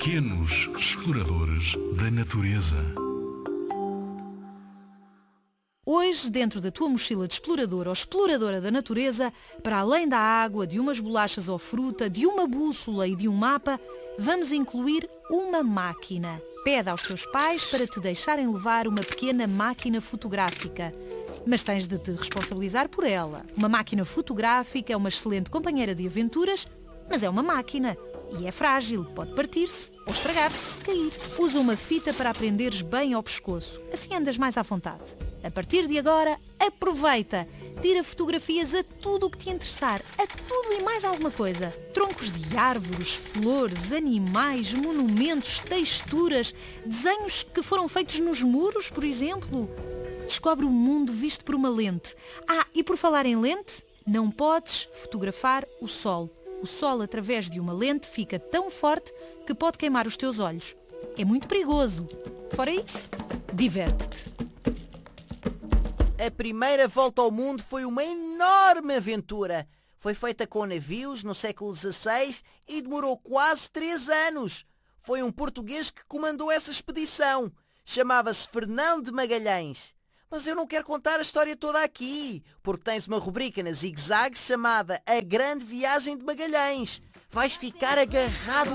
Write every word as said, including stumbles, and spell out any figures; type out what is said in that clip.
Pequenos exploradores da natureza. Hoje, dentro da tua mochila de explorador ou exploradora da natureza, para além da água, de umas bolachas ou fruta, de uma bússola e de um mapa, vamos incluir uma máquina. Pede aos teus pais para te deixarem levar uma pequena máquina fotográfica. Mas tens de te responsabilizar por ela. Uma máquina fotográfica é uma excelente companheira de aventuras, mas é uma máquina e é frágil, pode partir-se ou estragar-se se cair. Usa uma fita para prenderes bem ao pescoço, assim andas mais à vontade. A partir de agora, aproveita! Tira fotografias a tudo o que te interessar, a tudo e mais alguma coisa. Troncos de árvores, flores, animais, monumentos, texturas, desenhos que foram feitos nos muros, por exemplo. Descobre o mundo visto por uma lente. Ah, e por falar em lente, não podes fotografar o sol. O sol, através de uma lente, fica tão forte que pode queimar os teus olhos. É muito perigoso. Fora isso, diverte-te. A primeira volta ao mundo foi uma enorme aventura. Foi feita com navios no século dezasseis e demorou quase três anos. Foi um português que comandou essa expedição. Chamava-se Fernão de Magalhães. Mas eu não quero contar a história toda aqui, porque tens uma rubrica na Zig Zag chamada A Grande Viagem de Magalhães. Vais ficar agarrado